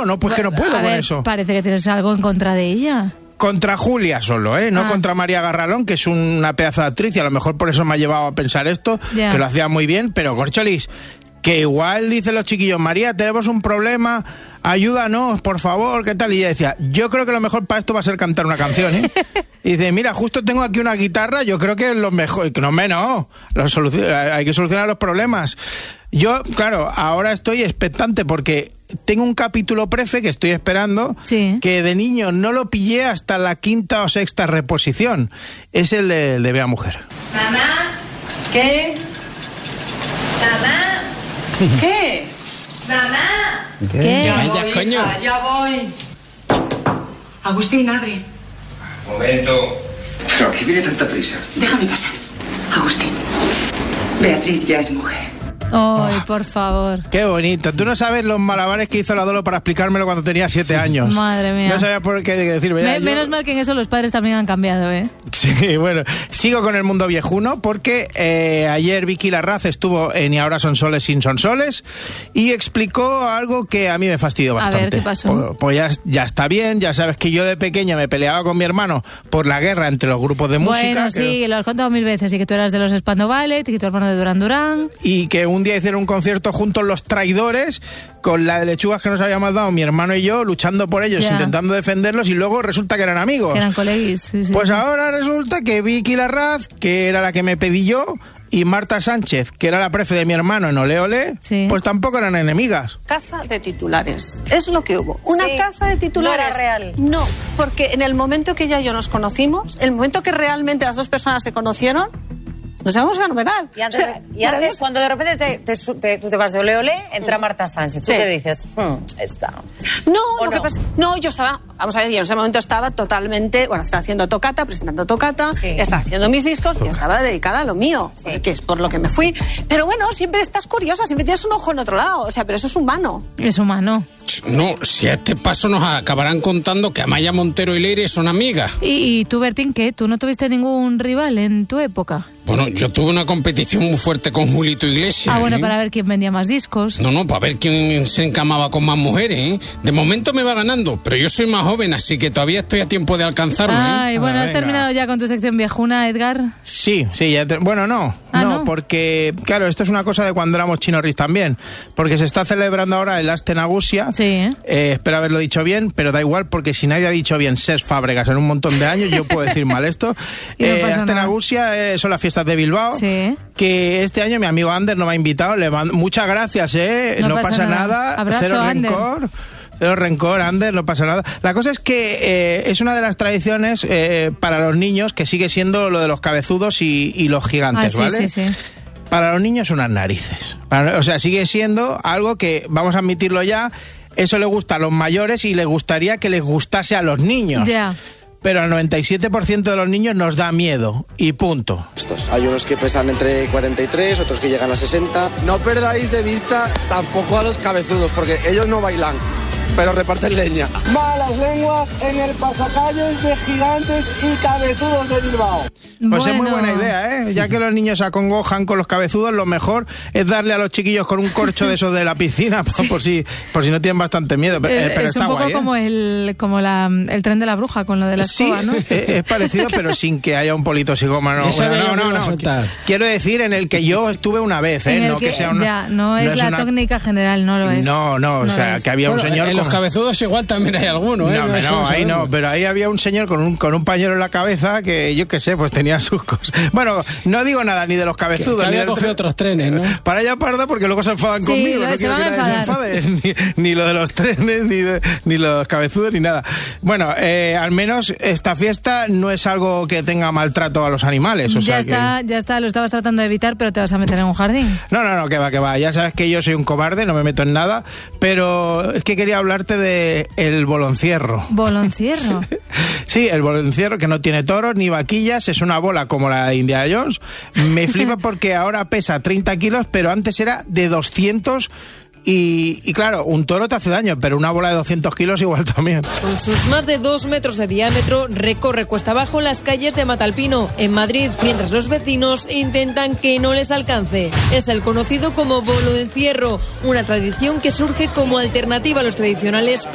no, pues que no puedo con eso. Parece que tienes algo en contra de ella. Contra Julia solo, no contra María Garralón, que es una pedazo de actriz, y a lo mejor por eso me ha llevado a pensar esto, que lo hacía muy bien, pero Corcholis, que igual dicen los chiquillos, María, tenemos un problema, ayúdanos, por favor, ¿qué tal? Y ella decía, yo creo que lo mejor para esto va a ser cantar una canción, Y dice, mira, justo tengo aquí una guitarra, yo creo que es lo mejor, que no menos, hay que solucionar los problemas. Yo, claro, ahora estoy expectante porque tengo un capítulo prefe que estoy esperando, que de niño no lo pillé hasta la 5ª o 6ª reposición. Es el de Bea Mujer. Mamá, ¿qué? Mamá, ¿qué? Mamá, ¿qué? Ya voy, coño. Hija, ya voy. Agustín, abre. Momento. Pero ¿qué viene tanta prisa? Déjame pasar. Agustín, Beatriz ya es mujer. Ay, por favor. Qué bonito. Tú no sabes los malabares que hizo la Dolo para explicármelo cuando tenía 7 años. Madre mía. No sabía por qué decirme. Menos mal que en eso los padres también han cambiado, Sí, bueno. Sigo con el mundo viejuno porque ayer Vicky Larraz estuvo en Y ahora son soles sin son soles y explicó algo que a mí me fastidió bastante. A ver, ¿qué pasó? Pues ya está bien. Ya sabes que yo de pequeño me peleaba con mi hermano por la guerra entre los grupos de música. Bueno, sí, lo has contado 1000 veces. Y que tú eras de los Spandau Ballet y que tu hermano de Duran Duran. Y que un día hicieron un concierto juntos Los Traidores con la de lechugas que nos habíamos dado mi hermano y yo, luchando por ellos, intentando defenderlos, y luego resulta que eran amigos. Que eran coleguis, sí. Pues ahora resulta que Vicky Larraz, que era la que me pedí yo, y Marta Sánchez, que era la prefe de mi hermano en Ole Ole, pues tampoco eran enemigas. Caza de titulares, es lo que hubo. Una caza de titulares. No era real. No, porque en el momento que ella y yo nos conocimos, el momento que realmente las dos personas se conocieron, nos llevamos fenomenal. Y antes, cuando de repente tú te vas de Ole Ole, entra Marta Sánchez. ¿Tú qué dices? Esta. No, que pasa, yo estaba, vamos a ver, yo en ese momento estaba totalmente, estaba haciendo tocata, presentando tocata, estaba haciendo mis discos y estaba dedicada a lo mío, que es por lo que me fui. Pero bueno, siempre estás curiosa, siempre tienes un ojo en otro lado, pero eso es humano. Es humano. No, si a este paso nos acabarán contando que Amaya Montero y Leire son amigas. ¿Y tú, Bertín, qué? ¿Tú no tuviste ningún rival en tu época? Bueno, yo tuve una competición muy fuerte con Julito Iglesias. Bueno, para ver quién vendía más discos. No, para ver quién se encamaba con más mujeres, De momento me va ganando, pero yo soy más joven, así que todavía estoy a tiempo de alcanzarme, Ay, bueno, ¿has terminado ya con tu sección viejuna, Edgar? Sí, ya bueno, no, porque, claro, esto es una cosa de cuando éramos chinorris también, porque se está celebrando ahora el Aste Nagusia. Sí, espero haberlo dicho bien, pero da igual, porque si nadie ha dicho bien Ses Fábregas en un montón de años, yo puedo decir mal esto. Aste Nagusia son las fiestas de Bilbao, que este año mi amigo Ander nos ha invitado, le mando muchas gracias, no pasa nada. Abrazo, cero Ander. Cero rencor, Ander, no pasa nada. La cosa es que es una de las tradiciones para los niños que sigue siendo lo de los cabezudos y los gigantes, ¿vale? Sí. Para los niños unas narices. O sea, sigue siendo algo que, vamos a admitirlo ya, eso le gusta a los mayores y le gustaría que les gustase a los niños. Ya. Pero al 97% de los niños nos da miedo, y punto. Hay unos que pesan entre 43, otros que llegan a 60. No perdáis de vista tampoco a los cabezudos, porque ellos no bailan, pero reparten leña. Malas lenguas en el pasacalles de gigantes y cabezudos de Bilbao. Pues es muy buena idea, Ya que los niños se acongojan con los cabezudos, lo mejor es darle a los chiquillos con un corcho de esos de la piscina, por si no tienen bastante miedo. Pero es está un poco guay, como el tren de la bruja con lo de la escoba, ¿no? Es parecido, pero sin que haya un politoxicómano. No. Quiero decir, en el que yo estuve una vez, no que sea una... Ya, no es la técnica general, no lo es. No, o sea, que había un señor... En los cabezudos igual también hay alguno, pero ahí había un señor con un pañuelo en la cabeza que, yo qué sé, pues tenía sus cosas. Bueno, no digo nada ni de los cabezudos. Que había cogido otros trenes, ¿no? Para allá parda, porque luego se enfadan conmigo. No quiero que nadie se enfade. Ni lo de los trenes, ni los cabezudos, ni nada. Bueno, al menos esta fiesta no es algo que tenga maltrato a los animales. Ya está, lo estabas tratando de evitar, pero te vas a meter en un jardín. No, que va. Ya sabes que yo soy un cobarde, no me meto en nada, pero es que quería hablarte de el boloncierro. ¿Boloncierro? Sí, el boloncierro, que no tiene toros ni vaquillas, es una bola como la de Indiana Jones. Me flipa porque ahora pesa 30 kilos, pero antes era de 200. Y claro, un toro te hace daño, pero una bola de 200 kilos igual también. Con sus más de 2 metros de diámetro, recorre cuesta abajo las calles de Matalpino, en Madrid, mientras los vecinos intentan que no les alcance. Es el conocido como boloncierro, una tradición que surge como alternativa a los tradicionales